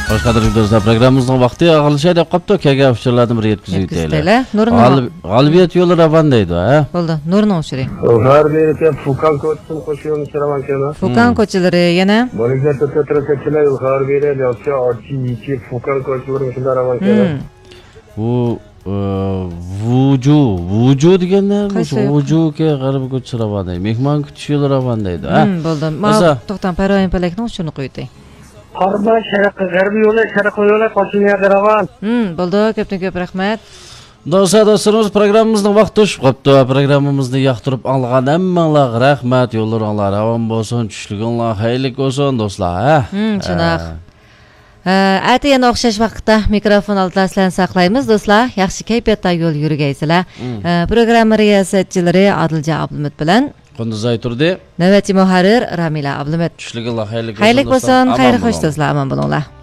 Xo'sh, qadrli do'stlar, programmamizning vaqti ag'ilishadi deb qopti. Kaga uchirladim, bir yetkazaylik. G'alabiyat yo'li ravon deydi, ha? Bo'ldi. Nurni o'chiring. G'arbiyatga Fukan ko'chsin qo'shiyoni siraman kana. Fukan ko'chalari yana. Bo'lajak to'tratchilar g'arbiylar yoki ochi Fukan ko'chalari shunday ravon kana. Bu vuju deganda, vujuga g'arib ko'chish ravon deydi. Mehmon kutish yo'li ravon deydi, ha? Bo'ldi. To'xtam, Paroyin Palakni o'chirni qo'ydik. Qarba sharqqa g'arbiy yo'li, sharqqa yo'li qo'shimga ravon. Bo'ldi, ko'p rahmat. Do'stlarimiz programmamizning vaqti to'shib qopti. Programmamizni yoqtirib olgan hammalarga rahmat. Yo'llaringlar ravon bo'lsin, tushliginglar xayrli bo'lsin do'stlar, ha? Shunaq. Ati yana o'xshash vaqtda mikrofon oldida sizlarni saqlaymiz do'stlar. Yaxshi kayfiyatda yo'l yurgaysizlar. Programma riyosatchilari Adilja Abdumet bilan Qunduz Ayturdi. Navbatchi muharrir Ramila Abdumet. Tushliginglar xayrli bo'lsin. Xayrli bo'lsin, xayr xo'sh do'stlar, omon bo'linglar.